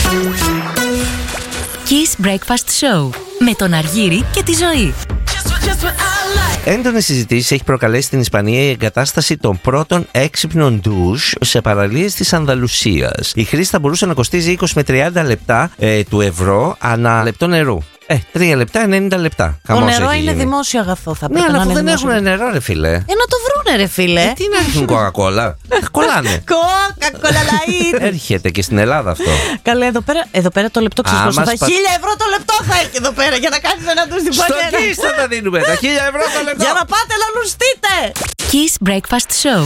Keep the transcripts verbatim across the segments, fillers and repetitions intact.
Kiss Breakfast Show με τον Αργύρη και τη Ζωή. Έντονες συζητήσεις έχει προκαλέσει στην Ισπανία η εγκατάσταση των πρώτων έξυπνων ντους σε παραλίες της Ανδαλουσίας. Η χρήση θα μπορούσε να κοστίζει είκοσι με τριάντα λεπτά ε, του ευρώ ανά λεπτό νερού. Ε, τρία λεπτά, ενενήντα λεπτά. Το νερό είναι δημόσιο αγαθό, θα πρέπει ναι, να αλλά είναι δεν δημόσιο. έχουν νερό, ρε φίλε. Ε, να το βρούνε, ρε φίλε. Ε, τι να έχουν κοκακόλα. Ε, κολλάνε. Κοκακόλα λαΐ. Έρχεται και στην Ελλάδα αυτό. Καλά, εδώ πέρα, εδώ πέρα το λεπτό ξέρεις πόσο θα σπα... χίλια ευρώ το λεπτό θα έχει εδώ πέρα για να κάνεις ένα ντους στην παλιέρα. Στο Kiss θα τα δίνουμε, τα χίλια ευρώ το λεπτό. Για να πάτε να λουστείτε. Kiss Breakfast Show.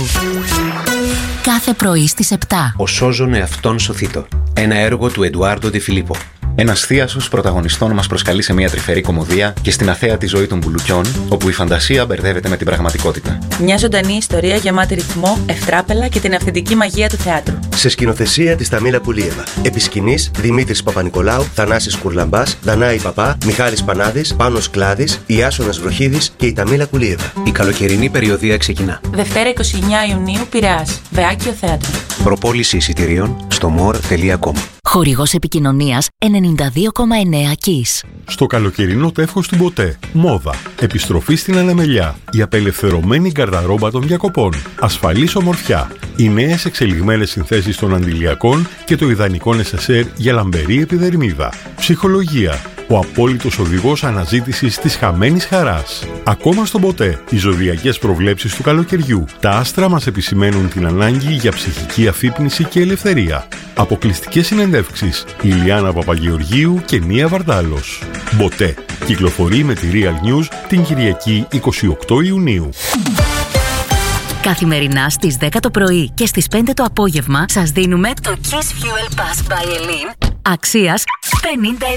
Κάθε πρωί στις επτά. Ο σώζον εαυτόν σωθήτω. Ένα έργο του Εντουάρντο Ντι Φιλίππο. Ένας θίασος πρωταγωνιστών μας προσκαλεί σε μια τρυφερή κωμωδία και στην αθέατη ζωή των μπουλουκιών, όπου η φαντασία μπερδεύεται με την πραγματικότητα. Μια ζωντανή ιστορία γεμάτη ρυθμό, ευτράπελα και την αυθεντική μαγεία του θεάτρου. Σε σκηνοθεσία της Ταμίλα Πουλίεβα. Επί σκηνής Δημήτρης Παπα-Νικολάου, Θανάσης Κουρλαμπάς, Δανάη Παπά, Μιχάλης Πανάδης, Πάνος Κλάδης, Ιάσονας Βροχίδης και η Ταμίλα Πουλίεβα. Η καλοκαιρινή περιοδία ξεκινά. Δευτέρα εικοστή ενάτη Ιουνίου, Πειραιάς, Βεάκιο Θέατρο. Προπόληση εισιτηρίων στο μορ τελεία κομ. Χορηγός επικοινωνίας ενενήντα δύο κόμμα εννέα Kiss. Στο καλοκαιρινό τεύχος του Μποτέ. Μόδα. Επιστροφή στην ανεμελιά. Η απελευθερωμένη γκαρδαρόμπα των διακοπών. Ασφαλής ομορφιά. Οι νέες εξελιγμένες συνθέσεις των αντιλιακών και το ιδανικό νεσεσέρ για λαμπερή επιδερμίδα. Ψυχολογία. Ο απόλυτος οδηγός αναζήτησης της χαμένης χαράς. Ακόμα στο Μποτέ, οι ζωδιακές προβλέψεις του καλοκαιριού. Τα άστρα μας επισημαίνουν την ανάγκη για ψυχική αφύπνιση και ελευθερία. Αποκλειστικές συνεντεύξεις. Ηλιάνα Παπαγεωργίου και Μία Βαρδάλος. Μποτέ. Κυκλοφορεί με τη Real News την Κυριακή εικοστή ογδόη Ιουνίου. Καθημερινά στις δέκα το πρωί και στις πέντε το απόγευμα σας δίνουμε το Kiss Fuel Pass by Elin αξίας πενήντα